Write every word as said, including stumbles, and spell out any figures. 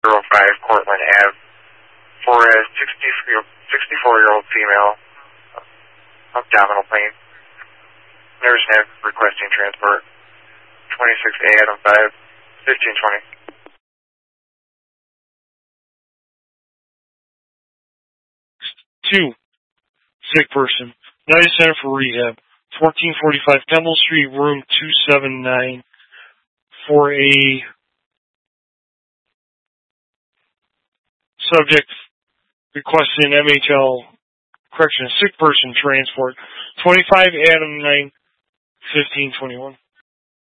oh five Cortland Avenue for a sixty-four-year-old female, abdominal pain. Nurse Nav requesting transport. twenty-six A Adam five, fifteen twenty. Two, sick person. United Center for Rehab. fourteen forty-five Temple Street, room two seventy-nine. For a subject requesting M H L correction, sick person transport. twenty-five Adam nine, fifteen twenty-one.